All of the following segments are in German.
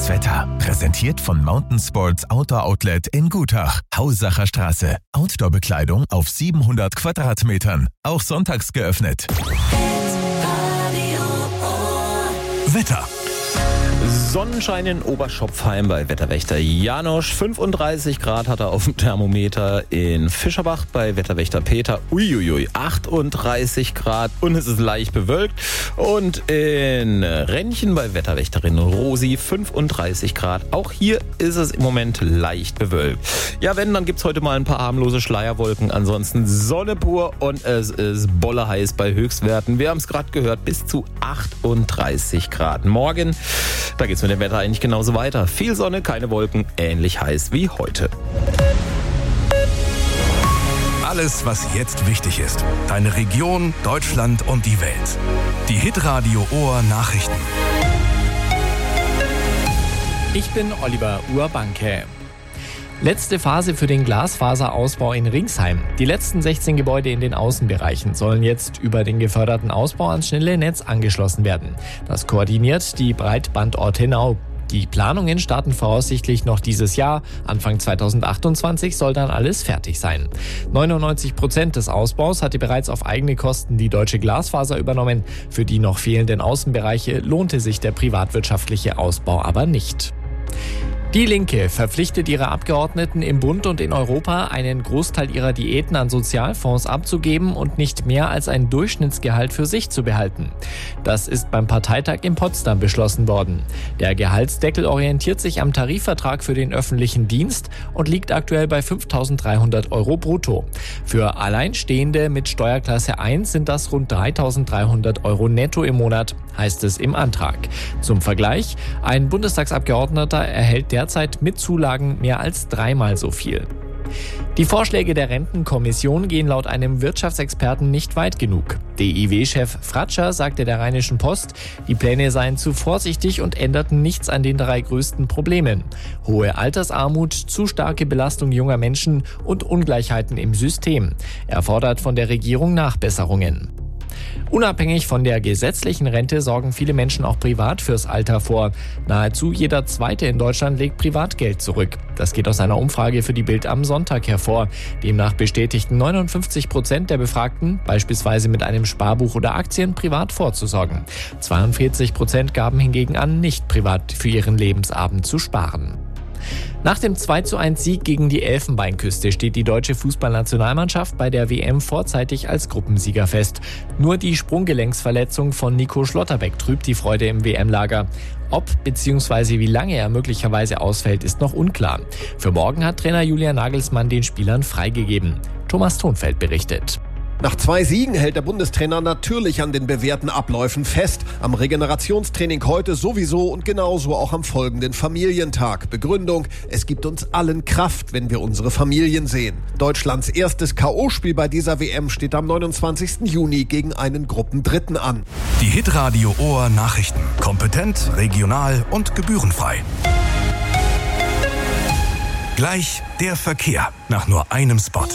Das Wetter. Präsentiert von Mountain Sports Outdoor Outlet in Gutach. Hausacher Straße. Outdoor-Bekleidung auf 700 Quadratmetern. Auch sonntags geöffnet. Wetter. Sonnenschein in Oberschopfheim bei Wetterwächter Janosch. 35 Grad hat er auf dem Thermometer in Fischerbach bei Wetterwächter Peter. 38 Grad und es ist leicht bewölkt. Und in Rennchen bei Wetterwächterin Rosi 35 Grad. Auch hier ist es im Moment leicht bewölkt. Ja, dann gibt's heute mal ein paar harmlose Schleierwolken. Ansonsten Sonne pur und es ist bollerheiß bei Höchstwerten. Wir haben es gerade gehört, bis zu 38 Grad. Morgen, da geht's mit dem Wetter eigentlich genauso weiter. Viel Sonne, keine Wolken, ähnlich heiß wie heute. Alles, was jetzt wichtig ist. Deine Region, Deutschland und die Welt. Die Hitradio Ohr Nachrichten. Ich bin Oliver Urbanke. Letzte Phase für den Glasfaserausbau in Ringsheim. Die letzten 16 Gebäude in den Außenbereichen sollen jetzt über den geförderten Ausbau ans schnelle Netz angeschlossen werden. Das koordiniert die Breitband Ortenau. Die Planungen starten voraussichtlich noch dieses Jahr. Anfang 2028 soll dann alles fertig sein. 99% des Ausbaus hatte bereits auf eigene Kosten die Deutsche Glasfaser übernommen. Für die noch fehlenden Außenbereiche lohnte sich der privatwirtschaftliche Ausbau aber nicht. Die Linke verpflichtet ihre Abgeordneten im Bund und in Europa, einen Großteil ihrer Diäten an Sozialfonds abzugeben und nicht mehr als ein Durchschnittsgehalt für sich zu behalten. Das ist beim Parteitag in Potsdam beschlossen worden. Der Gehaltsdeckel orientiert sich am Tarifvertrag für den öffentlichen Dienst und liegt aktuell bei 5.300 € brutto. Für Alleinstehende mit Steuerklasse 1 sind das rund 3.300 € netto im Monat, heißt es im Antrag. Zum Vergleich, ein Bundestagsabgeordneter erhält derzeit mit Zulagen mehr als 3-mal so viel. Die Vorschläge der Rentenkommission gehen laut einem Wirtschaftsexperten nicht weit genug. DIW-Chef Fratscher sagte der Rheinischen Post, die Pläne seien zu vorsichtig und änderten nichts an den 3 größten Problemen: hohe Altersarmut, zu starke Belastung junger Menschen und Ungleichheiten im System. Er fordert von der Regierung Nachbesserungen. Unabhängig von der gesetzlichen Rente sorgen viele Menschen auch privat fürs Alter vor. Nahezu jeder Zweite in Deutschland legt Privatgeld zurück. Das geht aus einer Umfrage für die Bild am Sonntag hervor. Demnach bestätigten 59% der Befragten, beispielsweise mit einem Sparbuch oder Aktien, privat vorzusorgen. 42% gaben hingegen an, nicht privat für ihren Lebensabend zu sparen. Nach dem 2:1-Sieg gegen die Elfenbeinküste steht die deutsche Fußballnationalmannschaft bei der WM vorzeitig als Gruppensieger fest. Nur die Sprunggelenksverletzung von Nico Schlotterbeck trübt die Freude im WM-Lager. Ob bzw. wie lange er möglicherweise ausfällt, ist noch unklar. Für morgen hat Trainer Julian Nagelsmann den Spielern freigegeben. Thomas Thonfeld berichtet. Nach 2 Siegen hält der Bundestrainer natürlich an den bewährten Abläufen fest. Am Regenerationstraining heute sowieso und genauso auch am folgenden Familientag. Begründung: Es gibt uns allen Kraft, wenn wir unsere Familien sehen. Deutschlands erstes K.O.-Spiel bei dieser WM steht am 29. Juni gegen einen Gruppendritten an. Die Hitradio Ohr Nachrichten. Kompetent, regional und gebührenfrei. Gleich der Verkehr nach nur einem Spot.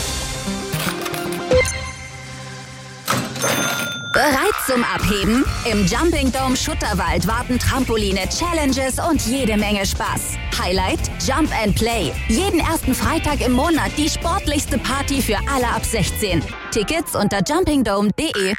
Bereit zum Abheben? Im Jumping Dome Schutterwald warten Trampoline, Challenges und jede Menge Spaß. Highlight: Jump and Play. Jeden ersten Freitag im Monat die sportlichste Party für alle ab 16. Tickets unter jumpingdome.de.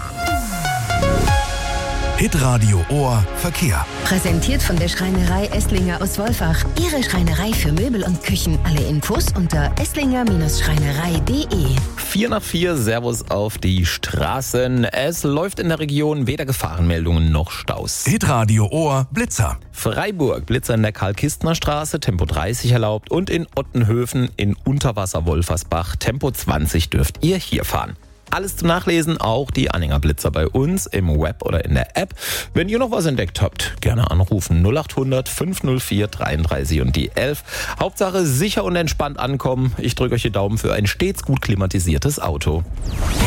Hitradio Ohr Verkehr. Präsentiert von der Schreinerei Esslinger aus Wolfach. Ihre Schreinerei für Möbel und Küchen. Alle Infos unter esslinger-schreinerei.de. 4:04, Servus auf die Straßen. Es läuft in der Region weder Gefahrenmeldungen noch Staus. Hitradio Ohr Blitzer. Freiburg, Blitzer in der Karl-Kistner Straße, Tempo 30 erlaubt. Und in Ottenhöfen in Unterwasser-Wolfersbach, Tempo 20 dürft ihr hier fahren. Alles zum Nachlesen, auch die Anhängerblitzer bei uns im Web oder in der App. Wenn ihr noch was entdeckt habt, gerne anrufen 0800 504 33 und die 11. Hauptsache sicher und entspannt ankommen. Ich drücke euch die Daumen für ein stets gut klimatisiertes Auto.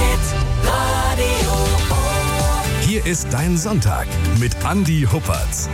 Hier ist dein Sonntag mit Andi Huppertz.